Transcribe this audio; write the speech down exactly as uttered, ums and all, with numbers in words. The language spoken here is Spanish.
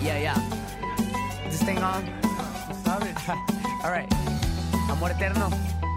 Yeah, yeah. This thing on. All right. Amor eterno.